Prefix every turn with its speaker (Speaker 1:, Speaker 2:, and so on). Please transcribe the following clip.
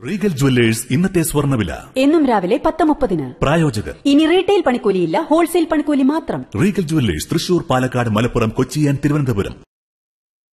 Speaker 1: Regal jewellers ഇന്നത്തെ സ്വർണ്ണവില
Speaker 2: എന്നും രാവിലെ 10:30.
Speaker 1: പ്രായോജകർ
Speaker 2: ഇനി റീറ്റെയിൽ പണിക്കൂലിയില്ല, ഹോൾസെയിൽ പണിക്കൂലി മാത്രം.
Speaker 1: Regal jewellers Thrissur, Palakkad, Malappuram, Kochi and Thiruvananthapuram.